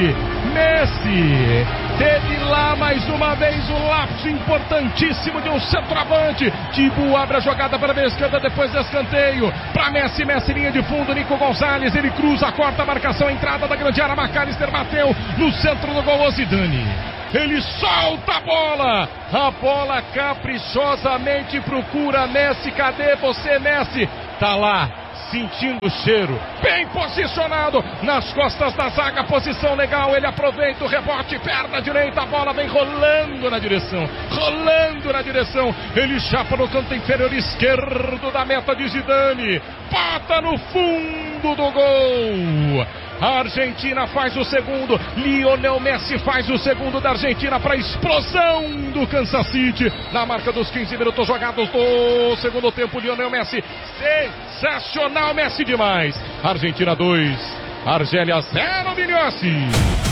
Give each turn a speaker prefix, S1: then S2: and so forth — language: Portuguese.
S1: Messi teve lá mais uma vez o lapso importantíssimo de um centroavante. Thibaut abre a jogada para a esquerda depois do escanteio. Para Messi, linha de fundo, Nico Gonzalez, ele cruza, corta a marcação, entrada da grande área, McAllister bateu no centro do gol, Zidane. Ele solta a bola caprichosamente procura Messi. Cadê você, Messi? Tá lá, sentindo o cheiro, bem posicionado nas costas da zaga, posição legal, ele aproveita o rebote, perna direita, a bola vem rolando na direção, ele chapa no canto inferior esquerdo da meta de Zidane, bota no fundo do gol. A Argentina faz o segundo, Lionel Messi faz o segundo da Argentina para a explosão do Kansas City. Na marca dos 15 minutos jogados do segundo tempo, Lionel Messi, sensacional, Messi demais. Argentina 2, Argélia 0, Vinicius.